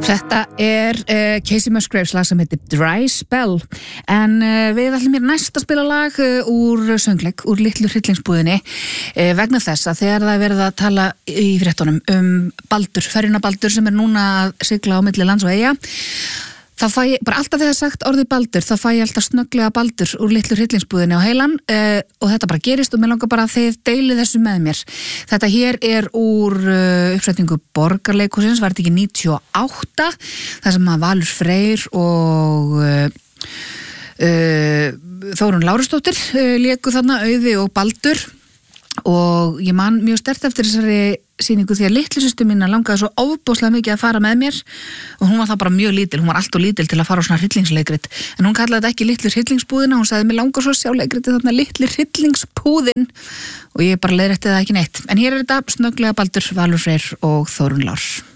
Þetta Casey Musgraves lag sem heitir Dry Spell en við ætlum hér næst að spila lag úr söngleik, úr Litlu hryllingsbúðinni vegna þess að þegar það er verið að tala í fréttunum Baldur, ferjuna Baldur sem núna að sigla á milli lands og eyja þá fæ ég, bara alltaf þegar sagt orðið Baldur þá fæ ég alltaf snögglega Baldur úr Litlu hryllingsbúðinni á heilan og þetta bara gerist og mér langar bara að þið deilið þessu með mér. Þetta hér úr uppsetningu Borgarleikhússins, var þetta ekki 98 þar sem að Valur Freyr og Þórunn Lárusdóttir léku þarna Auði og Baldur og ég man mjög sterkt eftir þessari sýningu því að litlu systur mín langaði svo ofboðslega mikið að fara með mér og hún var það bara mjög lítil, hún var allt og lítil til að fara á svona hryllingsleikrit en hún kallaði þetta ekki Litlu hryllingsbúðina, hún sagði mér langar svo að sjá leikriti þarna Litlu hryllingsbúðin og ég bara leiðrétti það ekki neitt en hér er þetta snögglega Baldur, Valur Freyr og Þórunn Lár.